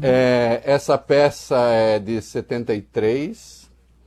Essa peça é de 73,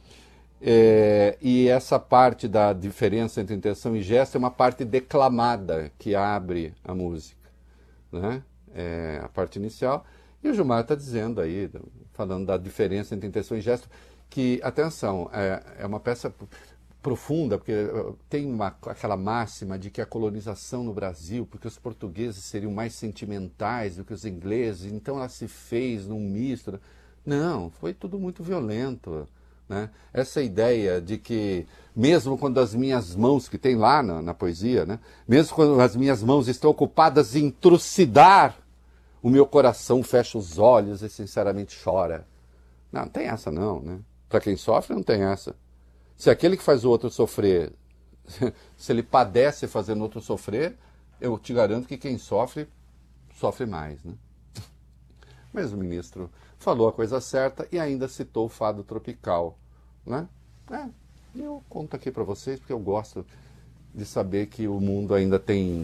e essa parte da diferença entre intenção e gesto é uma parte declamada que abre a música, né? A parte inicial. E o Gilmar está dizendo aí, falando da diferença entre intenção e gesto, que, atenção, é uma peça profunda, porque tem aquela máxima de que a colonização no Brasil, porque os portugueses seriam mais sentimentais do que os ingleses, então ela se fez num misto. Não, foi tudo muito violento, né? Essa ideia de que, mesmo quando as minhas mãos, que tem lá na poesia, né? Mesmo quando as minhas mãos estão ocupadas em trucidar, o meu coração fecha os olhos e sinceramente chora. Não tem essa não, né? Para quem sofre, não tem essa. Se aquele que faz o outro sofrer, se ele padece fazendo o outro sofrer, eu te garanto que quem sofre, sofre mais, né? Mas o ministro falou a coisa certa e ainda citou o fado tropical, né? Eu conto aqui para vocês porque eu gosto de saber que o mundo ainda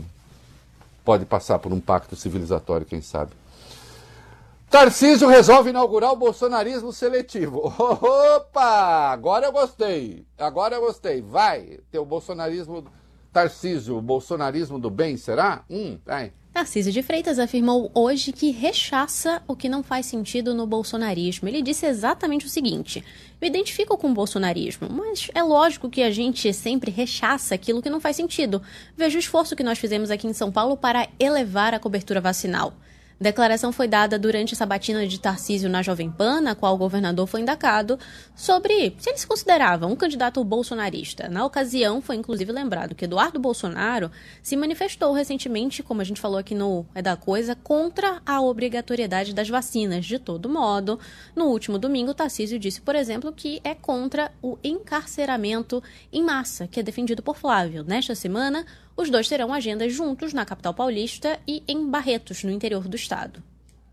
pode passar por um pacto civilizatório, quem sabe. Tarcísio resolve inaugurar o bolsonarismo seletivo. Opa! Agora eu gostei. Vai, teu bolsonarismo... Tarcísio, o bolsonarismo do bem, será? Vai. Tarcísio de Freitas afirmou hoje que rechaça o que não faz sentido no bolsonarismo. Ele disse exatamente o seguinte: eu identifico com o bolsonarismo, mas é lógico que a gente sempre rechaça aquilo que não faz sentido. Veja o esforço que nós fizemos aqui em São Paulo para elevar a cobertura vacinal. A declaração foi dada durante a sabatina de Tarcísio na Jovem Pan, na qual o governador foi indagado sobre se ele se considerava um candidato bolsonarista. Na ocasião, foi inclusive lembrado que Eduardo Bolsonaro se manifestou recentemente, como a gente falou aqui no É da Coisa, contra a obrigatoriedade das vacinas. De todo modo, no último domingo, Tarcísio disse, por exemplo, que é contra o encarceramento em massa, que é defendido por Flávio. Nesta semana, os dois terão agendas juntos na capital paulista e em Barretos, no interior do estado.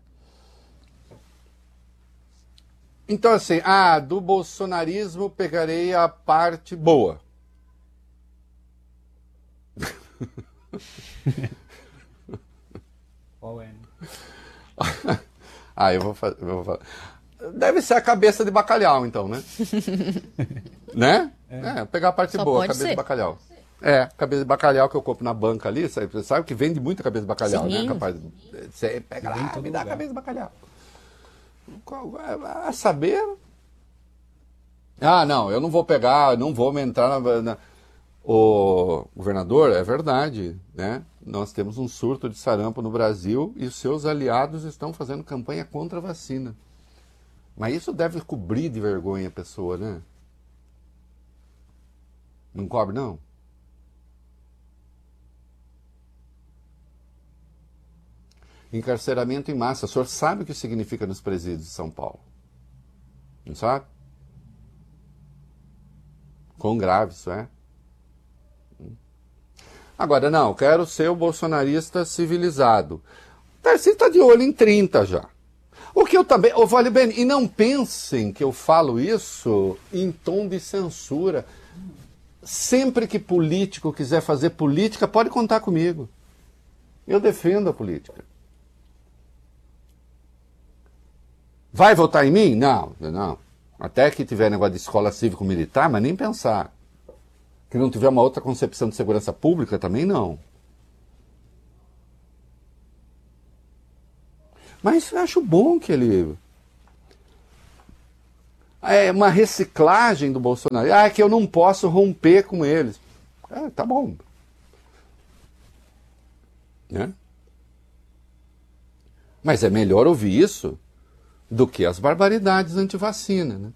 Então, assim, do bolsonarismo pegarei a parte boa. Qual é? Eu vou fazer. Deve ser a cabeça de bacalhau, então, né? Né? Pegar a parte Só boa, a pode cabeça ser. de bacalhau. Cabeça de bacalhau que eu compro na banca ali, você sabe que vende muita cabeça de bacalhau, Sim. né? Capaz de, você pega lá, me dá a cabeça de bacalhau. A saber... não, eu não vou pegar, não vou entrar na... O governador, é verdade, né? Nós temos um surto de sarampo no Brasil e os seus aliados estão fazendo campanha contra a vacina. Mas isso deve cobrir de vergonha a pessoa, né? Não cobre, não? Encarceramento em massa. O senhor sabe o que significa nos presídios de São Paulo? Não sabe? Quão grave isso é? Agora, não, quero ser o bolsonarista civilizado. Tarcísio está de olho em 30 já. O que eu também... Vale bem, e não pensem que eu falo isso em tom de censura. Sempre que político quiser fazer política, pode contar comigo. Eu defendo a política. Vai votar em mim? Não. Até que tiver negócio de escola cívico-militar, mas nem pensar. Que não tiver uma outra concepção de segurança pública, também não. Mas eu acho bom que ele... É uma reciclagem do Bolsonaro. É que eu não posso romper com eles. Tá bom. Né? Mas é melhor ouvir isso do que as barbaridades anti-vacina, né?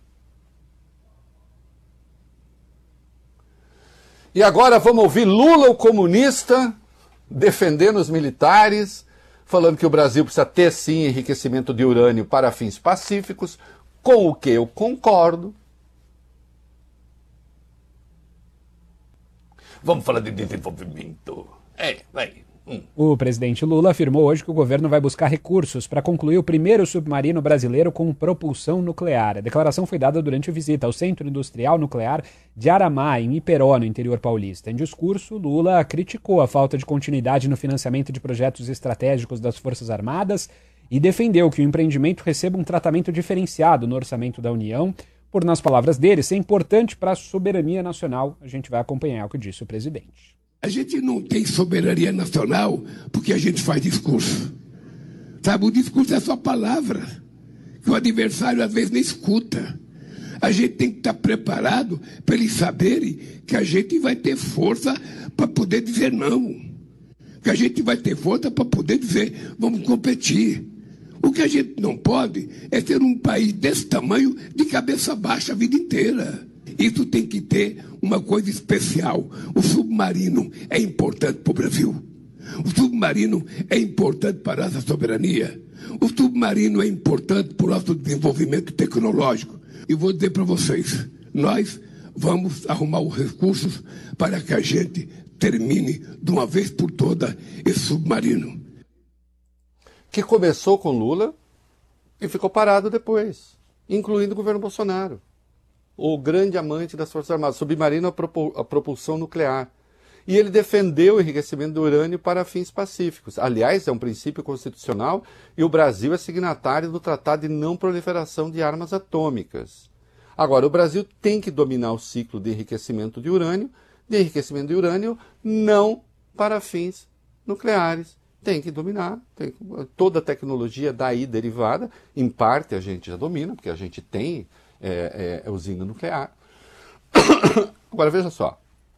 E agora vamos ouvir Lula, o comunista, defendendo os militares, falando que o Brasil precisa ter, sim, enriquecimento de urânio para fins pacíficos, com o que eu concordo. Vamos falar de desenvolvimento. Vai. O presidente Lula afirmou hoje que o governo vai buscar recursos para concluir o primeiro submarino brasileiro com propulsão nuclear. A declaração foi dada durante a visita ao Centro Industrial Nuclear de Aramá, em Iperó, no interior paulista. Em discurso, Lula criticou a falta de continuidade no financiamento de projetos estratégicos das Forças Armadas e defendeu que o empreendimento receba um tratamento diferenciado no orçamento da União, por, nas palavras dele, ser importante para a soberania nacional. A gente vai acompanhar o que disse o presidente. A gente não tem soberania nacional porque a gente faz discurso. Sabe, o discurso é só palavra, que o adversário às vezes nem escuta. A gente tem que estar preparado para eles saberem que a gente vai ter força para poder dizer não. Que a gente vai ter força para poder dizer, vamos competir. O que a gente não pode é ter um país desse tamanho de cabeça baixa a vida inteira. Isso tem que ter uma coisa especial. O submarino é importante para o Brasil. O submarino é importante para a nossa soberania. O submarino é importante para o nosso desenvolvimento tecnológico. E vou dizer para vocês, nós vamos arrumar os recursos para que a gente termine de uma vez por todas esse submarino. Que começou com Lula e ficou parado depois, incluindo o governo Bolsonaro. O grande amante das Forças Armadas, submarino a propulsão nuclear. E ele defendeu o enriquecimento do urânio para fins pacíficos. Aliás, é um princípio constitucional e o Brasil é signatário do Tratado de Não Proliferação de Armas Atômicas. Agora, o Brasil tem que dominar o ciclo de enriquecimento de urânio não para fins nucleares. Tem que dominar, toda a tecnologia daí derivada, em parte a gente já domina, porque a gente tem usina nuclear. Agora, veja só.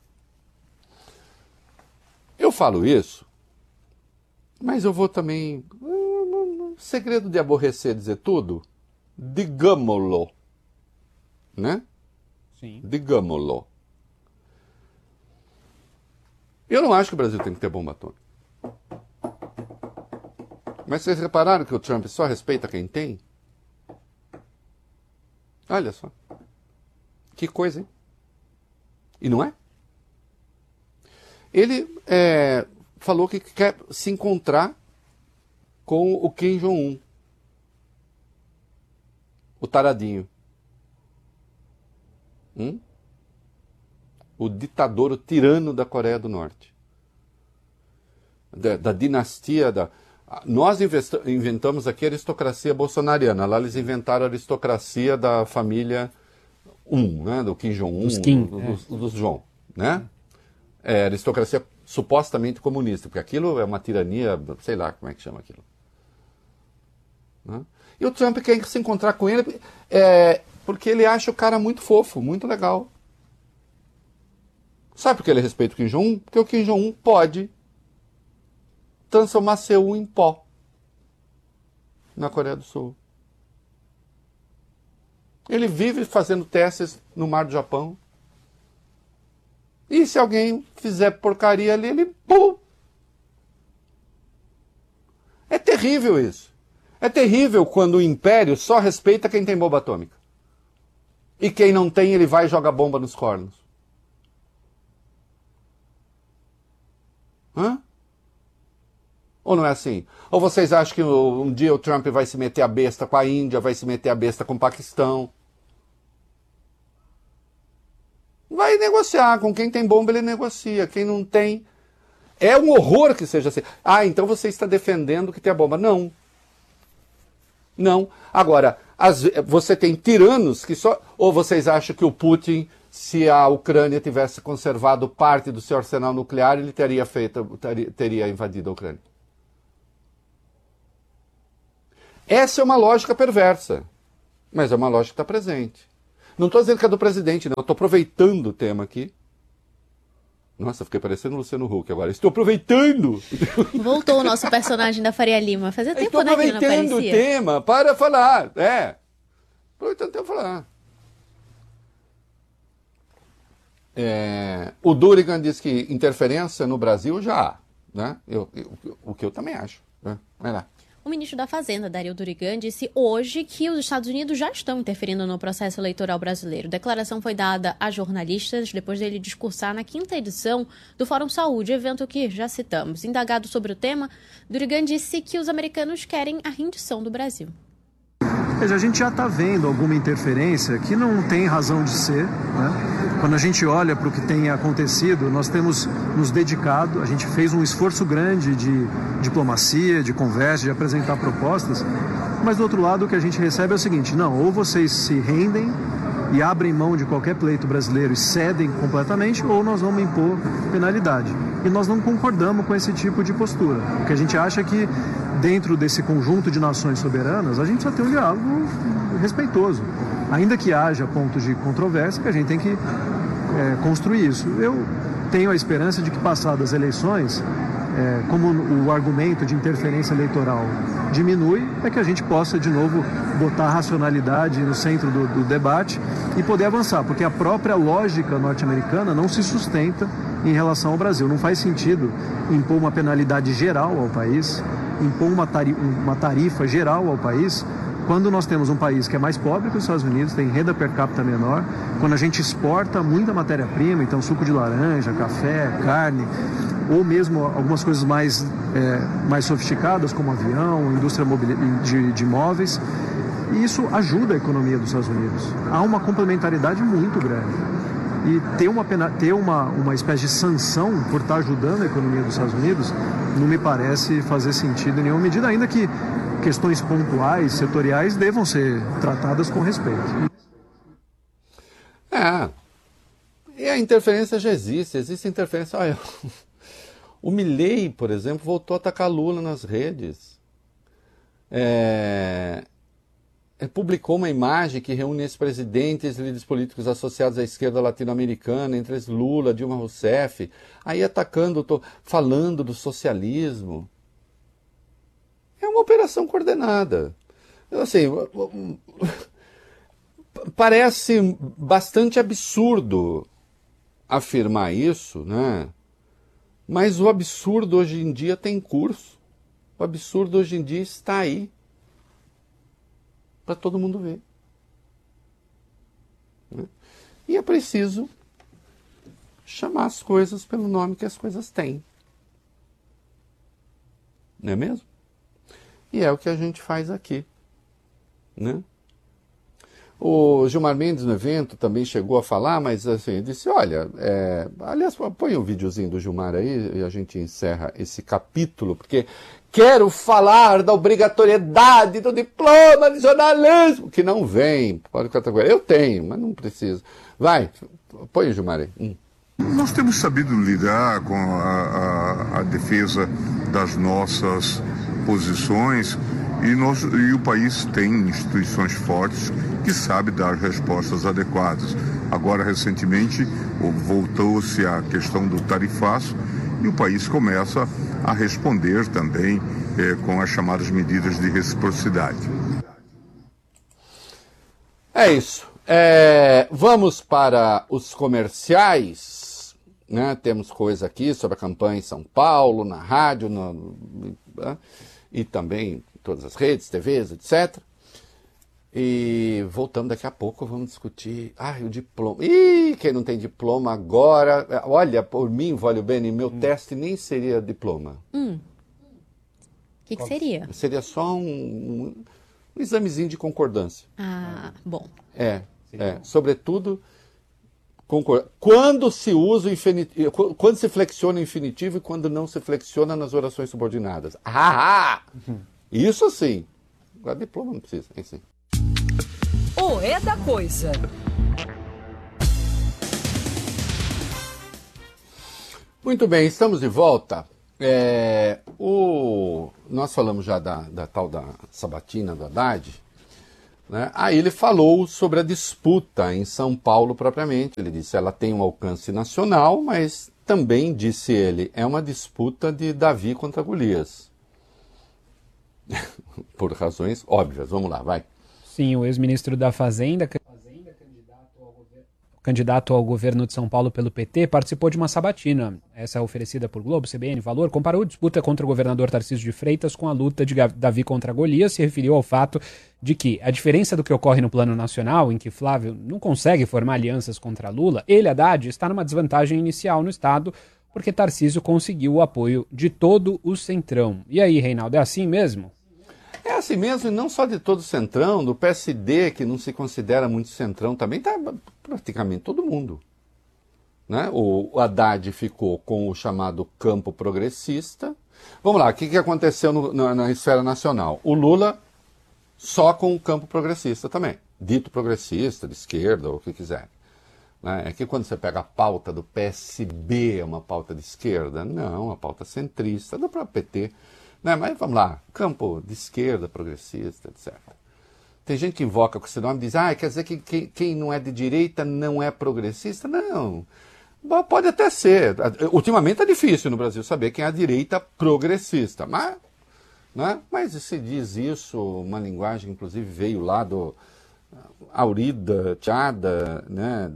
Eu falo isso, mas eu vou também... segredo de aborrecer dizer tudo, digamo-lo. Né? Sim. Digamo-lo. Eu não acho que o Brasil tem que ter bomba atômica. Mas vocês repararam que o Trump só respeita quem tem? Olha só. Que coisa, hein? E não é? Ele falou que quer se encontrar com o Kim Jong-un. O taradinho. O ditador, o tirano da Coreia do Norte. Da dinastia da... Nós inventamos aqui a aristocracia bolsonariana. Lá eles inventaram a aristocracia da família né? Do Kim Jong-un, dos João, né? Aristocracia supostamente comunista, porque aquilo é uma tirania, sei lá como é que chama aquilo. Né? E o Trump quer se encontrar com ele porque ele acha o cara muito fofo, muito legal. Sabe por que ele respeita o Kim Jong-un? Porque o Kim Jong-un pode transformar Seul em pó na Coreia do Sul. Ele vive fazendo testes no Mar do Japão. E se alguém fizer porcaria ali, ele... Pum! É terrível isso. É terrível quando o império só respeita quem tem bomba atômica. E quem não tem, ele vai e joga bomba nos cornos. Hã? Ou não é assim? Ou vocês acham que um dia o Trump vai se meter a besta com a Índia, vai se meter a besta com o Paquistão? Vai negociar. Com quem tem bomba, ele negocia. Quem não tem... É um horror que seja assim. Então você está defendendo que tem a bomba. Não. Não. Agora, você tem tiranos que só... Ou vocês acham que o Putin, se a Ucrânia tivesse conservado parte do seu arsenal nuclear, ele teria invadido a Ucrânia? Essa é uma lógica perversa, mas é uma lógica que está presente. Não estou dizendo que é do presidente, não. Eu estou aproveitando o tema aqui. Nossa, fiquei parecendo o Luciano Huck agora. Estou aproveitando! Voltou o nosso personagem da Faria Lima. Fazia tempo, estou aproveitando que não aparecia. O tema para falar. Aproveitando o tema para falar. O Durigan diz que interferência no Brasil já há. Né? O que eu também acho. Né? Vai lá. O ministro da Fazenda, Dario Durigan, disse hoje que os Estados Unidos já estão interferindo no processo eleitoral brasileiro. A declaração foi dada a jornalistas depois dele discursar na 5ª edição do Fórum Saúde, evento que já citamos. Indagado sobre o tema, Durigan disse que os americanos querem a rendição do Brasil. A gente já está vendo alguma interferência que não tem razão de ser, né? Quando a gente olha para o que tem acontecido, nós temos nos dedicado, a gente fez um esforço grande de diplomacia, de conversa, de apresentar propostas, mas do outro lado o que a gente recebe é o seguinte: não, ou vocês se rendem e abrem mão de qualquer pleito brasileiro e cedem completamente, ou nós vamos impor penalidade. E nós não concordamos com esse tipo de postura, porque a gente acha que dentro desse conjunto de nações soberanas, a gente só tem um diálogo respeitoso. Ainda que haja pontos de controvérsia, que a gente tem que construir isso. Eu tenho a esperança de que, passadas as eleições, como o argumento de interferência eleitoral diminui, é que a gente possa de novo botar a racionalidade no centro do debate e poder avançar, porque a própria lógica norte-americana não se sustenta em relação ao Brasil. Não faz sentido impor uma penalidade geral ao país, impor uma tarifa geral ao país, quando nós temos um país que é mais pobre que os Estados Unidos, tem renda per capita menor, quando a gente exporta muita matéria-prima, então suco de laranja, café, carne, ou mesmo algumas coisas mais sofisticadas, como avião, indústria de imóveis, e isso ajuda a economia dos Estados Unidos. Há uma complementaridade muito grande. E ter uma espécie de sanção por estar ajudando a economia dos Estados Unidos não me parece fazer sentido em nenhuma medida, ainda que questões pontuais, setoriais, devam ser tratadas com respeito. E a interferência já existe interferência. Olha, o Milei, por exemplo, voltou a atacar Lula nas redes. Ele publicou uma imagem que reúne ex-presidentes e líderes políticos associados à esquerda latino-americana, entre eles Lula, Dilma Rousseff, aí atacando, falando do socialismo. É uma operação coordenada. Assim, parece bastante absurdo afirmar isso, né? Mas o absurdo hoje em dia tem curso. O absurdo hoje em dia está aí, para todo mundo ver. Né? E é preciso chamar as coisas pelo nome que as coisas têm. Não é mesmo? E é o que a gente faz aqui. Né? O Gilmar Mendes no evento também chegou a falar, mas assim, disse, olha, aliás, põe um videozinho do Gilmar aí e a gente encerra esse capítulo, porque quero falar da obrigatoriedade do diploma de jornalismo, que não vem. Pode categoria. Eu tenho, mas não preciso. Vai, põe o Gilmar aí. Nós temos sabido lidar com a defesa das nossas posições e o país tem instituições fortes que sabem dar respostas adequadas. Agora, recentemente, voltou-se a questão do tarifaço e o país começa a responder também com as chamadas medidas de reciprocidade. É isso. Vamos para os comerciais. Né? Temos coisa aqui sobre a campanha em São Paulo, na rádio, e também em todas as redes, TVs, etc. E voltando daqui a pouco, vamos discutir o diploma. Quem não tem diploma agora... Olha, por mim, Vólio Bene, meu teste nem seria diploma. O que seria? Seria só um examezinho de concordância. Bom. Sobretudo, quando se usa o infinitivo, quando se flexiona o infinitivo e quando não se flexiona nas orações subordinadas. Isso sim. Agora, diploma não precisa, é sim. O É da Coisa. Muito bem, estamos de volta. Nós falamos já da tal da sabatina do Haddad, né? Aí ele falou sobre a disputa em São Paulo propriamente. Ele disse ela tem um alcance nacional, mas também, disse ele, é uma disputa de Davi contra Golias. Por razões óbvias. Vamos lá, vai. Sim, o ex-ministro da Fazenda, candidato ao governo de São Paulo pelo PT, participou de uma sabatina. Essa é oferecida por Globo, CBN, Valor. Comparou a disputa contra o governador Tarcísio de Freitas com a luta de Davi contra Golias. Se referiu ao fato de que a diferença do que ocorre no plano nacional, em que Flávio não consegue formar alianças contra Lula, ele, Haddad, está numa desvantagem inicial no Estado, porque Tarcísio conseguiu o apoio de todo o Centrão. E aí, Reinaldo, é assim mesmo? É assim mesmo, e não só de todo o centrão, do PSD, que não se considera muito centrão, também está praticamente todo mundo. Né? O Haddad ficou com o chamado campo progressista. Vamos lá, o que aconteceu na esfera nacional? O Lula só com o campo progressista também, dito progressista, de esquerda, ou o que quiser. Né? É que quando você pega a pauta do PSB, é uma pauta de esquerda? Não, uma pauta centrista, do próprio PT. Né? Mas vamos lá, campo de esquerda, progressista, etc. Tem gente que invoca com esse nome e diz, quer dizer que quem não é de direita não é progressista? Não, pode até ser. Ultimamente é difícil no Brasil saber quem é a direita progressista, mas se diz isso, uma linguagem inclusive veio lá do Aurida Tchada, né,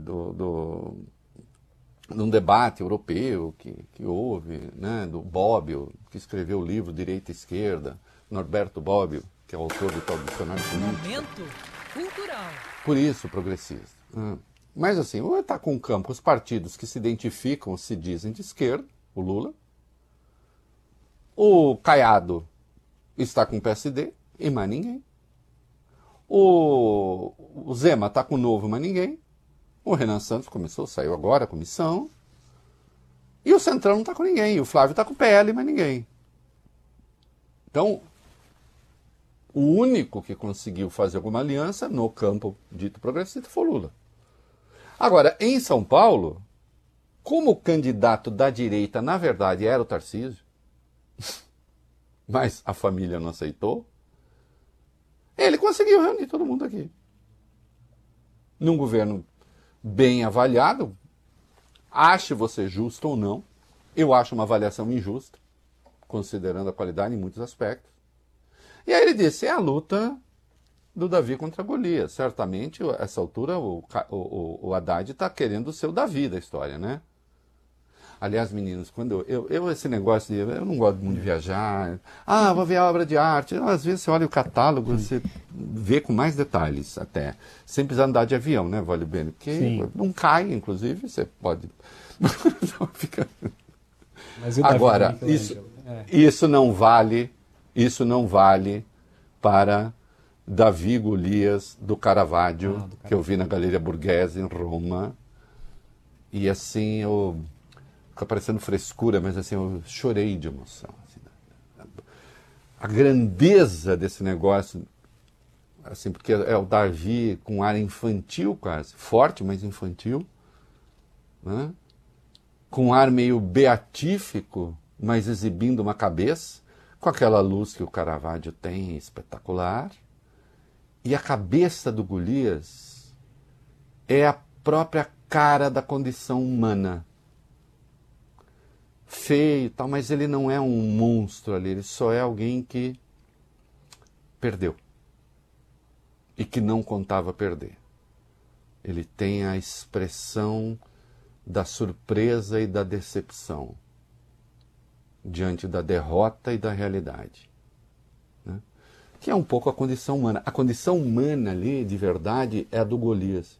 num debate europeu que houve, né, do Bobbio, que escreveu o livro Direita e Esquerda, Norberto Bobbio, que é o autor do tal dicionário político. Momento cultural. Por isso, progressista. Mas assim, ou está com o campo os partidos que se identificam, se dizem de esquerda, o Lula, o Caiado está com o PSD e mais ninguém, o Zema está com o Novo, mas ninguém, o Renan Santos saiu agora a comissão, e o Centrão não está com ninguém, e o Flávio está com o PL, mas ninguém. Então, o único que conseguiu fazer alguma aliança no campo dito progressista foi o Lula. Agora, em São Paulo, como o candidato da direita, na verdade, era o Tarcísio, mas a família não aceitou, ele conseguiu reunir todo mundo aqui. Num governo bem avaliado, ache você justo ou não, eu acho uma avaliação injusta, considerando a qualidade em muitos aspectos. E aí ele disse, é a luta do Davi contra Golias. Certamente, a essa altura, o Haddad está querendo ser o Davi da história, né? Aliás, meninos, quando eu esse negócio de... Eu não gosto muito de viajar. Vou ver a obra de arte. Às vezes você olha o catálogo, você vê com mais detalhes até. Sem precisar andar de avião, né, Vale Bene? Porque não cai, inclusive, você pode... Agora, isso não vale para Davi Golias do Caravaggio, que eu vi na Galeria Borghese, em Roma. E assim, fica parecendo frescura, mas assim, eu chorei de emoção. Assim, a grandeza desse negócio, assim, porque é o Davi com ar infantil quase, forte, mas infantil, né? Com um ar meio beatífico, mas exibindo uma cabeça, com aquela luz que o Caravaggio tem, espetacular. E a cabeça do Golias é a própria cara da condição humana. Feio e tal, mas ele não é um monstro ali, ele só é alguém que perdeu. E que não contava perder. Ele tem a expressão da surpresa e da decepção diante da derrota e da realidade, né? Que é um pouco a condição humana. A condição humana ali, de verdade, é a do Golias.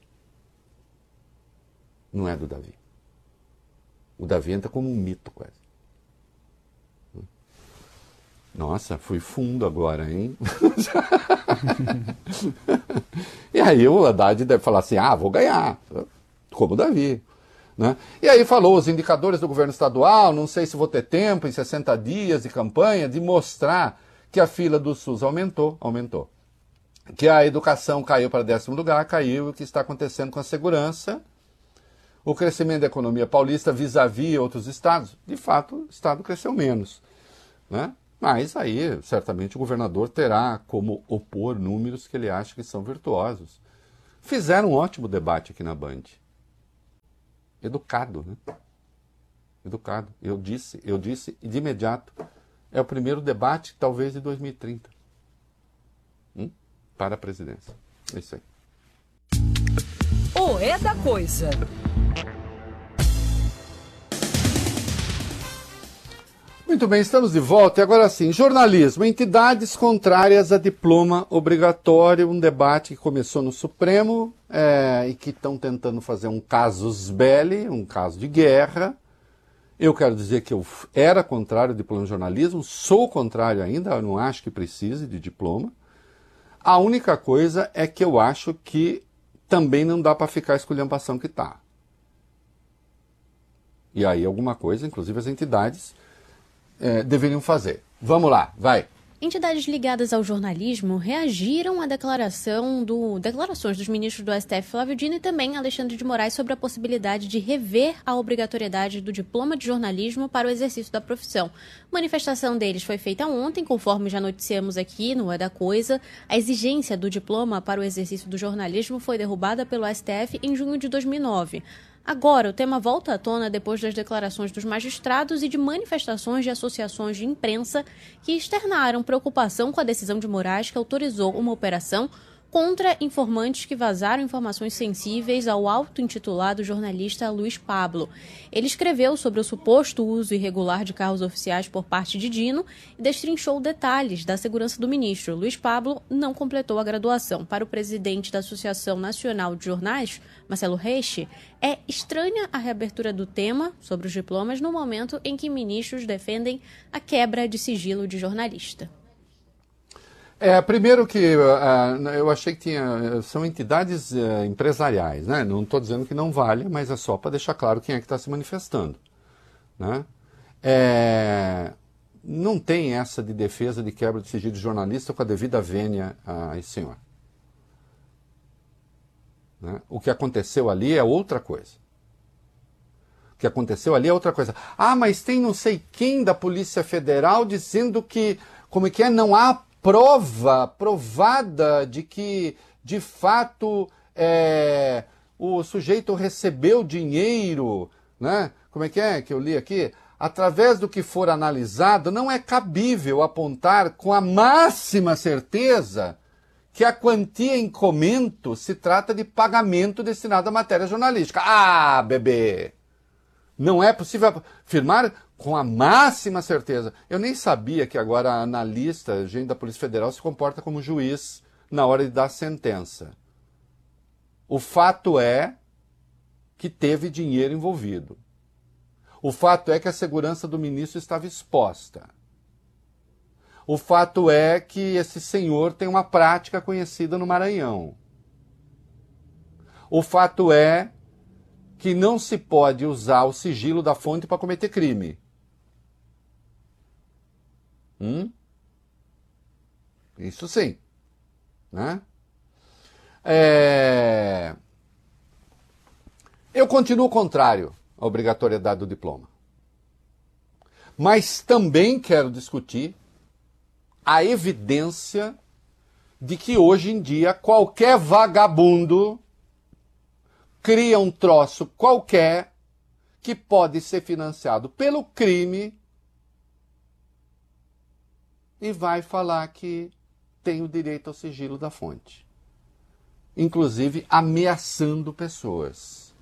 Não é do Davi. O Davi entra como um mito, quase. Nossa, fui fundo agora, hein? E aí o Haddad deve falar assim, vou ganhar, como o Davi. Né? E aí falou os indicadores do governo estadual, não sei se vou ter tempo em 60 dias de campanha, de mostrar que a fila do SUS aumentou. Que a educação caiu para 10º lugar, caiu, o que está acontecendo com a segurança, o crescimento da economia paulista vis-à-vis outros estados. De fato, o estado cresceu menos, né? Mas aí, certamente, o governador terá como opor números que ele acha que são virtuosos. Fizeram um ótimo debate aqui na Band. Educado, né? Educado. Eu disse de imediato, é o primeiro debate, talvez, de 2030. Para a presidência. É isso aí. O É da Coisa. Muito bem, estamos de volta. E agora sim, jornalismo, entidades contrárias a diploma obrigatório, um debate que começou no Supremo e que estão tentando fazer um casus belli, um caso de guerra, Eu quero dizer que eu era contrário ao diploma de jornalismo, sou contrário ainda, eu não acho que precise de diploma. A única coisa é que eu acho que também não dá para ficar escolhendo a ação que está. E aí alguma coisa, inclusive as entidades, deveriam fazer. Vamos lá, vai. Entidades ligadas ao jornalismo reagiram à declarações dos ministros do STF, Flávio Dino, e também Alexandre de Moraes, sobre a possibilidade de rever a obrigatoriedade do diploma de jornalismo para o exercício da profissão. A manifestação deles foi feita ontem, conforme já noticiamos aqui no É da Coisa. A exigência do diploma para o exercício do jornalismo foi derrubada pelo STF em junho de 2009. Agora, o tema volta à tona depois das declarações dos magistrados e de manifestações de associações de imprensa que externaram preocupação com a decisão de Moraes, que autorizou uma operação contra informantes que vazaram informações sensíveis ao auto-intitulado jornalista Luiz Pablo. Ele escreveu sobre o suposto uso irregular de carros oficiais por parte de Dino e destrinchou detalhes da segurança do ministro. Luiz Pablo não completou a graduação. Para o presidente da Associação Nacional de Jornais, Marcelo Reiche, é estranha a reabertura do tema sobre os diplomas no momento em que ministros defendem a quebra de sigilo de jornalista. Primeiro que eu achei que são entidades empresariais, né? Não estou dizendo que não vale, mas é só para deixar claro quem é que está se manifestando, né? Não tem essa de defesa de quebra de sigilo de jornalista com a devida vênia a esse senhor. Né? O que aconteceu ali é outra coisa. Mas tem não sei quem da Polícia Federal dizendo que, não há prova provada de que, de fato, o sujeito recebeu dinheiro, né? Como é que eu li aqui? Através do que for analisado, não é cabível apontar com a máxima certeza que a quantia em comento se trata de pagamento destinado à matéria jornalística. Ah, bebê! Não é possível afirmar com a máxima certeza. Eu nem sabia que agora a analista, gente da Polícia Federal, se comporta como juiz na hora de dar sentença. O fato é que teve dinheiro envolvido. O fato é que a segurança do ministro estava exposta. O fato é que esse senhor tem uma prática conhecida no Maranhão. O fato é que não se pode usar o sigilo da fonte para cometer crime. Isso sim. Né? Eu continuo contrário à obrigatoriedade do diploma. Mas também quero discutir a evidência de que hoje em dia qualquer vagabundo cria um troço qualquer que pode ser financiado pelo crime e vai falar que tem o direito ao sigilo da fonte. Inclusive ameaçando pessoas.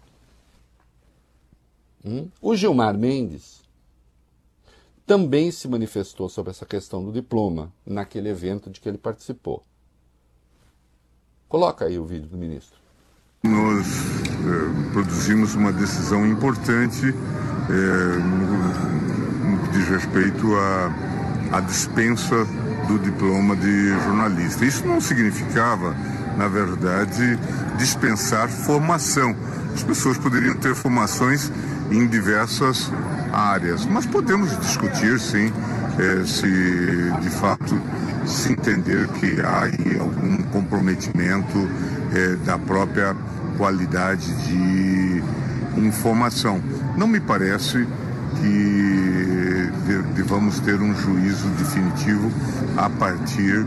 O Gilmar Mendes também se manifestou sobre essa questão do diploma naquele evento de que ele participou. Coloca aí o vídeo do ministro. Nós produzimos uma decisão importante no que diz respeito à dispensa do diploma de jornalista. Isso não significava, na verdade, dispensar formação. As pessoas poderiam ter formações em diversas áreas, mas podemos discutir, sim, se de fato se entender que há aí algum comprometimento da própria qualidade de informação. Não me parece que devamos ter um juízo definitivo a partir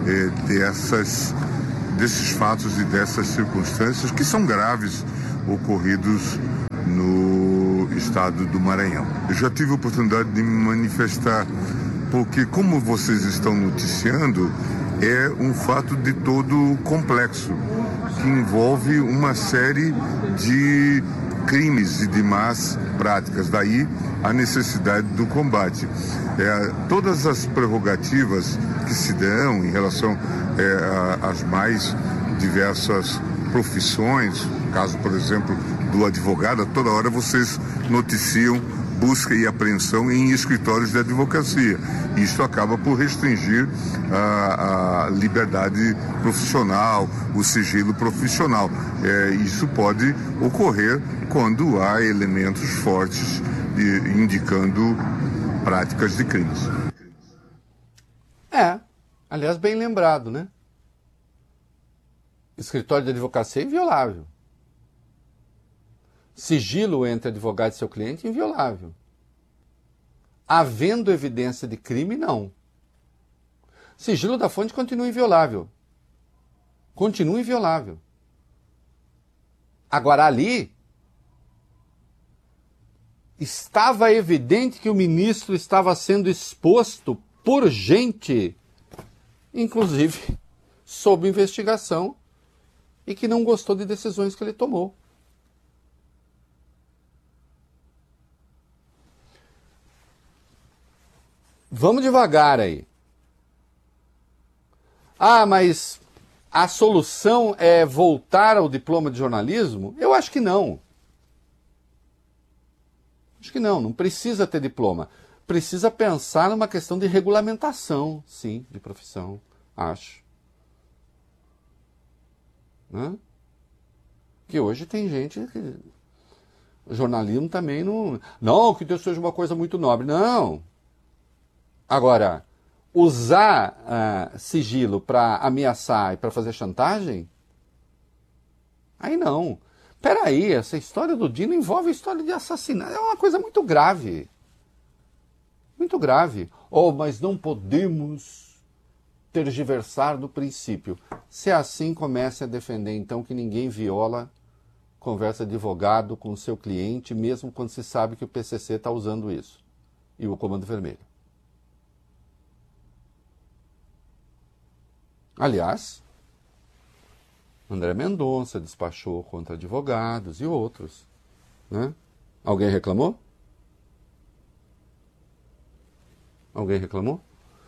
desses fatos e dessas circunstâncias que são graves ocorridos no estado do Maranhão. Eu já tive a oportunidade de me manifestar, porque como vocês estão noticiando, é um fato de todo complexo, que envolve uma série de crimes e de más práticas, daí a necessidade do combate. Todas as prerrogativas que se dão em relação às mais diversas profissões, caso, por exemplo, do advogado, a toda hora vocês noticiam busca e apreensão em escritórios de advocacia. Isso acaba por restringir a liberdade profissional, o sigilo profissional. Isso pode ocorrer quando há elementos fortes indicando práticas de crimes. Aliás, bem lembrado, né? Escritório de advocacia é inviolável. Sigilo entre advogado e seu cliente é inviolável. Havendo evidência de crime, não. Sigilo da fonte continua inviolável. Continua inviolável. Agora, ali, estava evidente que o ministro estava sendo exposto por gente, inclusive, sob investigação, e que não gostou de decisões que ele tomou. Vamos devagar aí. Mas a solução é voltar ao diploma de jornalismo? Eu acho que não. Acho que não precisa ter diploma. Precisa pensar numa questão de regulamentação, sim, de profissão, acho. Né? Que hoje tem gente que... O jornalismo também não... Não, que Deus seja uma coisa muito nobre. Não. Agora, usar sigilo para ameaçar e para fazer chantagem? Aí não. Peraí, essa história do Dino envolve a história de assassinato. É uma coisa muito grave. Muito grave. Mas não podemos tergiversar do princípio. Se é assim, comece a defender, então, que ninguém viola conversa de advogado com o seu cliente, mesmo quando se sabe que o PCC está usando isso. E o Comando Vermelho. Aliás, André Mendonça despachou contra advogados e outros. Né? Alguém reclamou? Alguém reclamou?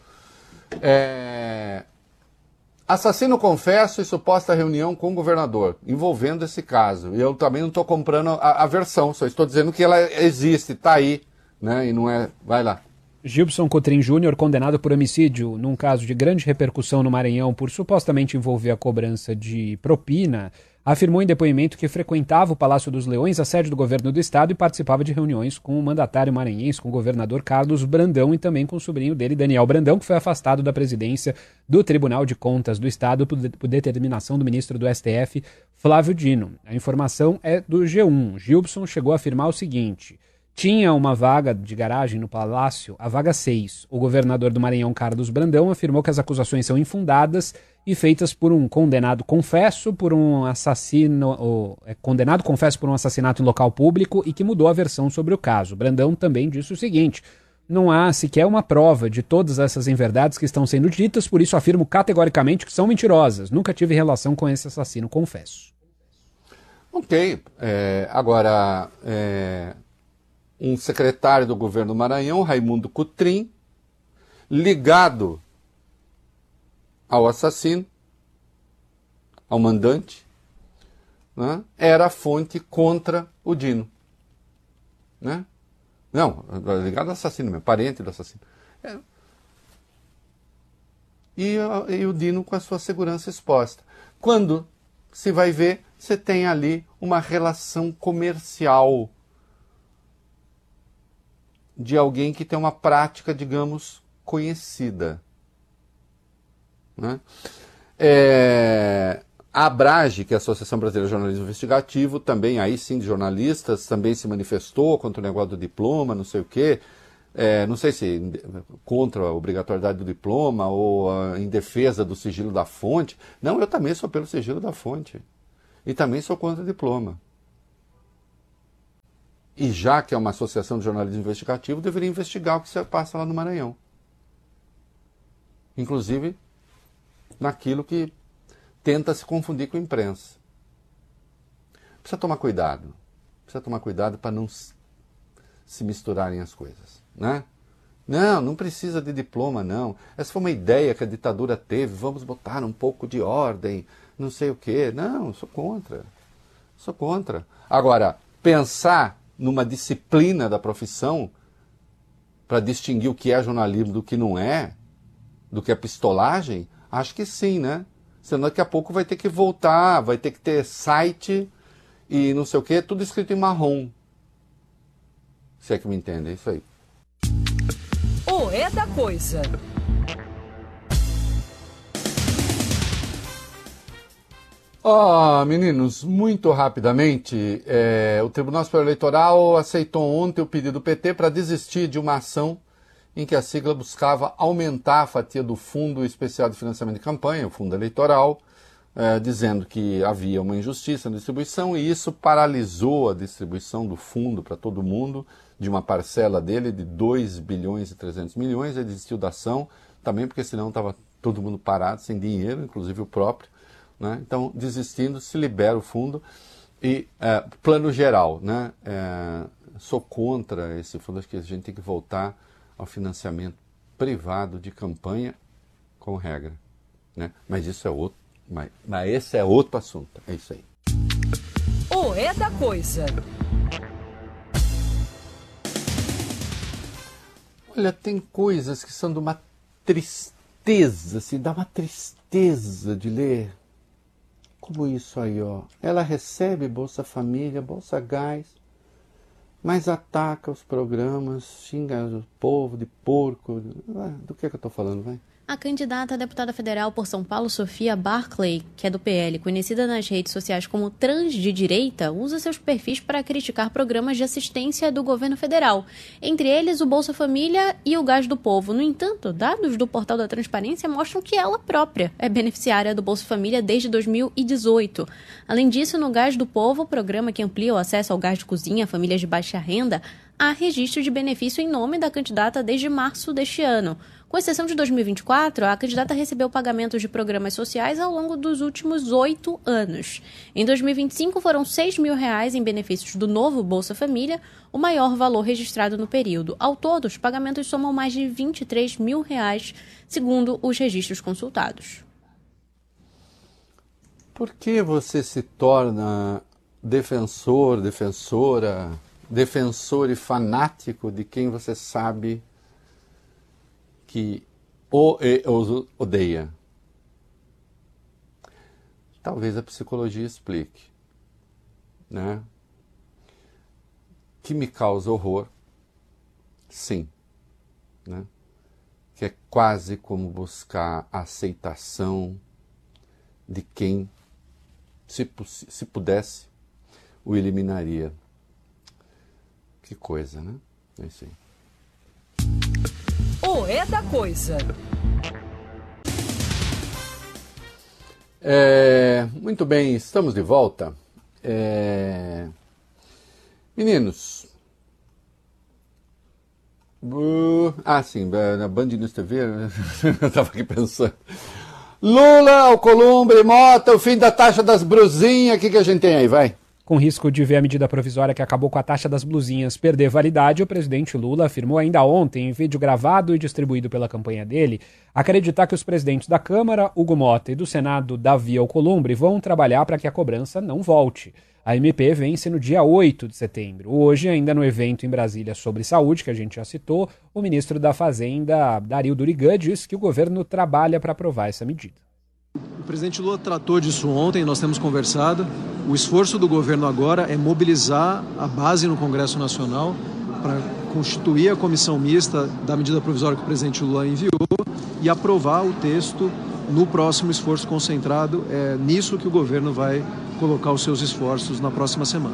Assassino confesso e suposta reunião com o governador, envolvendo esse caso. E eu também não estou comprando a versão, só estou dizendo que ela existe, está aí. Né? E não é... Vai lá. Gilson Cotrim Júnior, condenado por homicídio num caso de grande repercussão no Maranhão por supostamente envolver a cobrança de propina, afirmou em depoimento que frequentava o Palácio dos Leões, a sede do governo do estado, e participava de reuniões com o mandatário maranhense, com o governador Carlos Brandão e também com o sobrinho dele, Daniel Brandão, que foi afastado da presidência do Tribunal de Contas do Estado por determinação do ministro do STF, Flávio Dino. A informação é do G1. Gilson chegou a afirmar o seguinte... Tinha uma vaga de garagem no Palácio, a vaga 6. O governador do Maranhão, Carlos Brandão, afirmou que as acusações são infundadas e feitas por um condenado confesso por um assassinato em local público e que mudou a versão sobre o caso. Brandão também disse o seguinte: não há sequer uma prova de todas essas inverdades que estão sendo ditas, por isso afirmo categoricamente que são mentirosas. Nunca tive relação com esse assassino confesso. Ok. Agora... Um secretário do governo do Maranhão, Raimundo Cotrim, ligado ao assassino, ao mandante, né, era a fonte contra o Dino. Né? Não, ligado ao assassino mesmo, parente do assassino. E o Dino com a sua segurança exposta. Quando se vai ver, você tem ali uma relação comercial de alguém que tem uma prática, digamos, conhecida. Né? A ABRAGE, que é a Associação Brasileira de Jornalismo Investigativo, também, aí sim, de jornalistas, também se manifestou contra o negócio do diploma, não sei o quê. Não sei se contra a obrigatoriedade do diploma ou em defesa do sigilo da fonte. Não, eu também sou pelo sigilo da fonte. E também sou contra o diploma. E já que é uma associação de jornalismo investigativo, deveria investigar o que se passa lá no Maranhão. Inclusive, naquilo que tenta se confundir com a imprensa. Precisa tomar cuidado. Precisa tomar cuidado para não se misturarem as coisas. Né? Não precisa de diploma, não. Essa foi uma ideia que a ditadura teve. Vamos botar um pouco de ordem, não sei o quê. Não, sou contra. Sou contra. Agora, pensar numa disciplina da profissão para distinguir o que é jornalismo do que não é, do que é pistolagem? Acho que sim, né? Senão daqui a pouco vai ter que voltar, vai ter que ter site e não sei o que, tudo escrito em marrom. Se é que me entende, é isso aí. O É da Coisa. Meninos, muito rapidamente, o Tribunal Superior Eleitoral aceitou ontem o pedido do PT para desistir de uma ação em que a sigla buscava aumentar a fatia do Fundo Especial de Financiamento de Campanha, o Fundo Eleitoral, dizendo que havia uma injustiça na distribuição e isso paralisou a distribuição do fundo para todo mundo, de uma parcela dele de 2 bilhões e 300 milhões, ele desistiu da ação, também porque senão estava todo mundo parado, sem dinheiro, inclusive o próprio. Né? Então, desistindo, se libera o fundo e plano geral, né? Sou contra esse fundo, acho que a gente tem que voltar ao financiamento privado de campanha com regra, né? Mas isso é outro, mas esse é outro assunto, é isso aí. O É da Coisa. Olha, tem coisas que são de uma tristeza, assim, dá uma tristeza de ler. Como isso aí, ó. Ela recebe Bolsa Família, Bolsa Gás, mas ataca os programas, xinga o povo de porco. Do que eu tô falando, vai? A candidata a deputada federal por São Paulo, Sofia Barclay, que é do PL, conhecida nas redes sociais como trans de direita, usa seus perfis para criticar programas de assistência do governo federal, entre eles o Bolsa Família e o Gás do Povo. No entanto, dados do Portal da Transparência mostram que ela própria é beneficiária do Bolsa Família desde 2018. Além disso, no Gás do Povo, programa que amplia o acesso ao gás de cozinha a famílias de baixa renda, há registro de benefício em nome da candidata desde março deste ano. Com exceção de 2024, a candidata recebeu pagamentos de programas sociais ao longo dos últimos 8 anos. Em 2025, foram R$ 6 mil em benefícios do novo Bolsa Família, o maior valor registrado no período. Ao todo, os pagamentos somam mais de R$ 23 mil, segundo os registros consultados. Por que você se torna defensor, defensora, defensor e fanático de quem você sabe que os odeia? Talvez a psicologia explique, né? Que me causa horror, sim, né? Que é quase como buscar a aceitação de quem, se pudesse, o eliminaria. Que coisa, né? É isso aí. O É da Coisa. Muito bem, estamos de volta. Meninos. Sim, na Band News TV, eu estava aqui pensando. Lula, Alcolumbre, Mota, o fim da taxa das brusinhas, o que a gente tem aí, vai? Com risco de ver a medida provisória que acabou com a taxa das blusinhas perder validade, o presidente Lula afirmou ainda ontem, em vídeo gravado e distribuído pela campanha dele, acreditar que os presidentes da Câmara, Hugo Mota, e do Senado, Davi Alcolumbre, vão trabalhar para que a cobrança não volte. A MP vence no dia 8 de setembro. Hoje, ainda no evento em Brasília sobre saúde, que a gente já citou, o ministro da Fazenda, Dario Durigan, disse que o governo trabalha para aprovar essa medida. O presidente Lula tratou disso ontem, nós temos conversado. O esforço do governo agora é mobilizar a base no Congresso Nacional para constituir a comissão mista da medida provisória que o presidente Lula enviou e aprovar o texto no próximo esforço concentrado. É nisso que o governo vai colocar os seus esforços na próxima semana.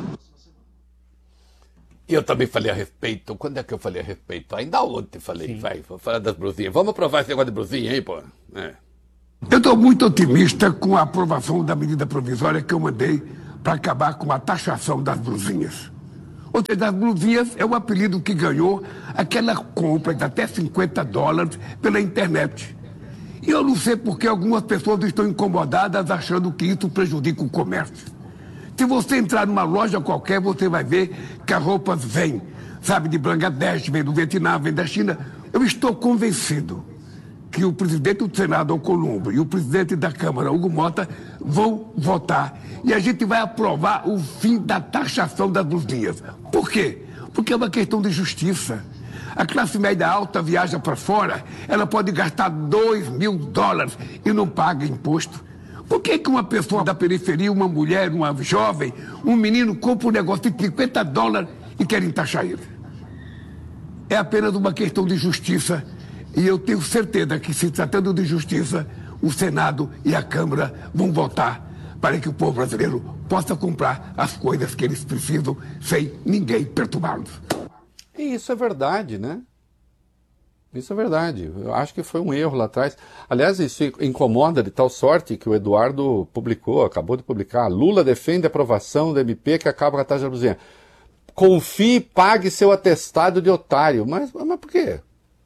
Eu também falei a respeito. Quando é que eu falei a respeito? Ainda ontem falei. Vai, vou falar das brusinhas. Vamos aprovar esse negócio de brusinha aí, pô. Eu estou muito otimista com a aprovação da medida provisória que eu mandei para acabar com a taxação das blusinhas. Ou seja, as blusinhas é o apelido que ganhou aquela compra de até $50 pela internet. E eu não sei porque algumas pessoas estão incomodadas achando que isso prejudica o comércio. Se você entrar numa loja qualquer, você vai ver que as roupas vêm, sabe, de Bangladesh, vêm do Vietnã, vêm da China. Eu estou convencido que o presidente do Senado, Alcolumbre, e o presidente da Câmara, Hugo Mota, vão votar. E a gente vai aprovar o fim da taxação das luzinhas. Por quê? Porque é uma questão de justiça. A classe média alta viaja para fora, ela pode gastar $2.000 e não paga imposto. Por que uma pessoa da periferia, uma mulher, uma jovem, um menino, compra um negócio de $50 e querem taxar ele? É apenas uma questão de justiça. E eu tenho certeza que, se tratando de justiça, o Senado e a Câmara vão votar para que o povo brasileiro possa comprar as coisas que eles precisam sem ninguém perturbá-los. E isso é verdade, né? Isso é verdade. Eu acho que foi um erro lá atrás. Aliás, isso incomoda de tal sorte que o Eduardo acabou de publicar. Lula defende a aprovação do MP que acaba com a taxa da luzinha. Confie e pague seu atestado de otário. Mas por quê?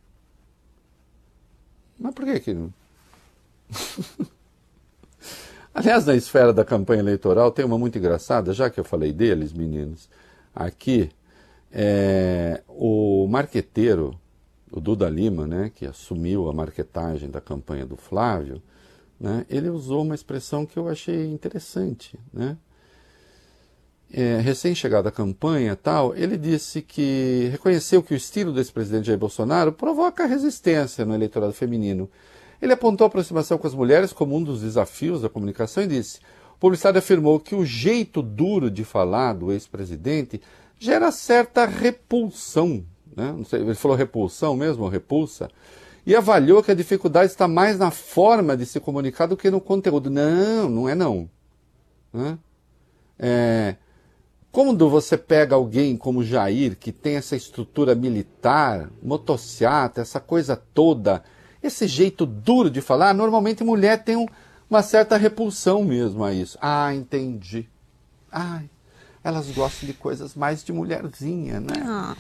Mas por que não? Aliás, na esfera da campanha eleitoral tem uma muito engraçada, já que eu falei deles, meninos. Aqui, o marqueteiro, o Duda Lima, né, que assumiu a marquetagem da campanha do Flávio, né, ele usou uma expressão que eu achei interessante, né? Recém-chegado à campanha, ele disse que reconheceu que o estilo do ex-presidente Jair Bolsonaro provoca resistência no eleitorado feminino. Ele apontou a aproximação com as mulheres como um dos desafios da comunicação e disse: o publicitário afirmou que o jeito duro de falar do ex-presidente gera certa repulsão, né? Não sei, ele falou repulsão mesmo, ou repulsa, e avaliou que a dificuldade está mais na forma de se comunicar do que no conteúdo. Não é não. Né? Quando você pega alguém como Jair, que tem essa estrutura militar, motociata, essa coisa toda, esse jeito duro de falar, normalmente mulher tem uma certa repulsão mesmo a isso. Ah, entendi. Ai, elas gostam de coisas mais de mulherzinha, né?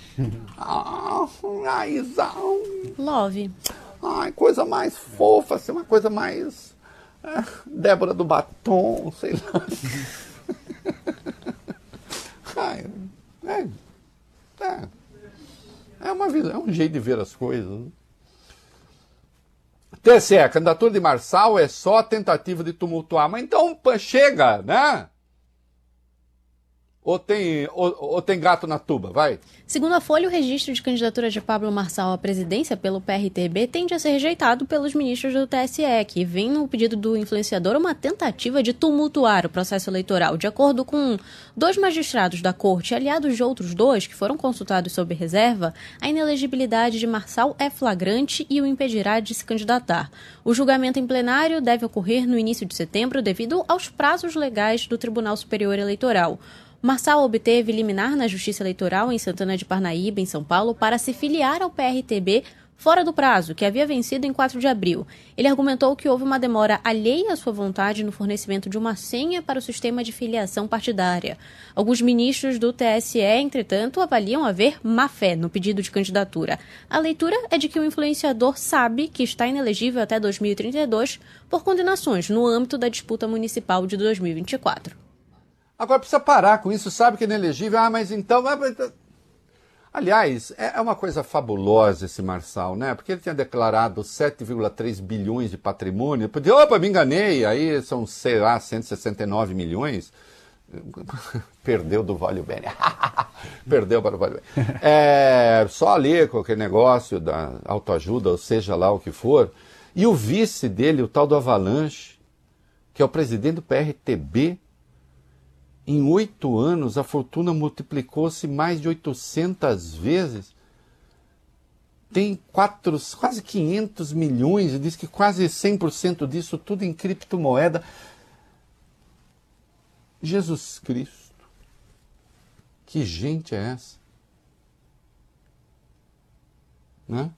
Aizão. Love. Ai, coisa mais fofa, assim, uma coisa mais... Débora do Batom, sei lá. É uma visão, é um jeito de ver as coisas. Né? TSE, a candidatura de Marçal é só tentativa de tumultuar. Mas então chega, né? Ou tem gato na tuba, vai? Segundo a Folha, o registro de candidatura de Pablo Marçal à presidência pelo PRTB tende a ser rejeitado pelos ministros do TSE, que veem no pedido do influenciador uma tentativa de tumultuar o processo eleitoral. De acordo com 2 magistrados da corte, aliados de outros 2 que foram consultados sob reserva, a inelegibilidade de Marçal é flagrante e o impedirá de se candidatar. O julgamento em plenário deve ocorrer no início de setembro devido aos prazos legais do Tribunal Superior Eleitoral. Marçal obteve liminar na Justiça Eleitoral em Santana de Parnaíba, em São Paulo, para se filiar ao PRTB fora do prazo, que havia vencido em 4 de abril. Ele argumentou que houve uma demora alheia à sua vontade no fornecimento de uma senha para o sistema de filiação partidária. Alguns ministros do TSE, entretanto, avaliam haver má-fé no pedido de candidatura. A leitura é de que o influenciador sabe que está inelegível até 2032 por condenações no âmbito da disputa municipal de 2024. Agora precisa parar com isso, sabe que é inelegível, mas então... Aliás, é uma coisa fabulosa esse Marçal, né? Porque ele tinha declarado 7,3 bilhões de patrimônio, podia, me enganei, aí são, sei lá, 169 milhões. Perdeu do Vale Bene. Perdeu para o Vale Bene. Só ali com aquele negócio da autoajuda, ou seja lá o que for. E o vice dele, o tal do Avalanche, que é o presidente do PRTB, em 8 anos, a fortuna multiplicou-se mais de 800 vezes. Tem quase 500 milhões, e diz que quase 100% disso tudo em criptomoeda. Jesus Cristo, que gente é essa? Né?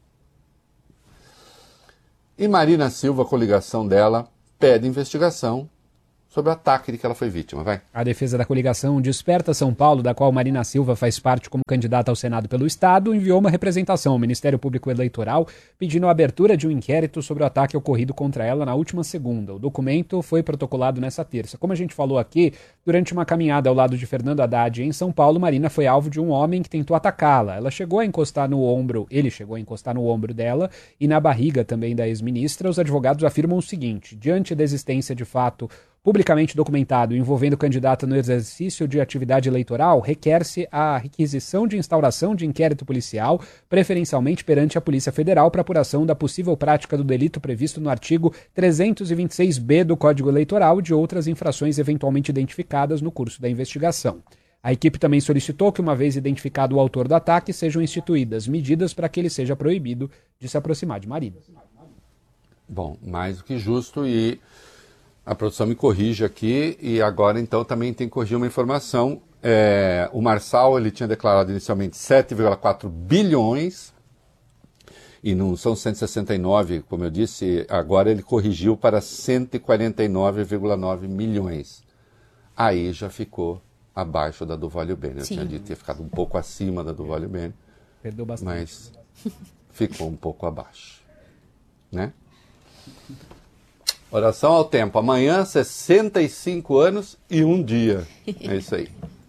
E Marina Silva, a coligação dela, pede investigação sobre o ataque de que ela foi vítima. Vai. A defesa da coligação Desperta São Paulo, da qual Marina Silva faz parte como candidata ao Senado pelo Estado, enviou uma representação ao Ministério Público Eleitoral pedindo a abertura de um inquérito sobre o ataque ocorrido contra ela na última segunda. O documento foi protocolado nessa terça. Como a gente falou aqui, durante uma caminhada ao lado de Fernando Haddad em São Paulo, Marina foi alvo de um homem que tentou atacá-la. Ele chegou a encostar no ombro dela e na barriga também da ex-ministra. Os advogados afirmam o seguinte: diante da existência de fato publicamente documentado envolvendo candidata no exercício de atividade eleitoral, requer-se a requisição de instauração de inquérito policial, preferencialmente perante a Polícia Federal, para apuração da possível prática do delito previsto no artigo 326-B do Código Eleitoral e de outras infrações eventualmente identificadas no curso da investigação. A equipe também solicitou que, uma vez identificado o autor do ataque, sejam instituídas medidas para que ele seja proibido de se aproximar de Marina. Bom, mais do que justo, e a produção me corrige aqui, e agora então também tem que corrigir uma informação. O Marçal, ele tinha declarado inicialmente 7,4 bilhões, e não são 169, como eu disse, agora ele corrigiu para 149,9 milhões. Aí já ficou abaixo da do Vale Bene. Eu tinha dito que ia ficar um pouco acima da do Vale Bene, perdeu bastante, mas ficou um pouco abaixo, né? Oração ao tempo. Amanhã, 65 anos e um dia. É isso aí.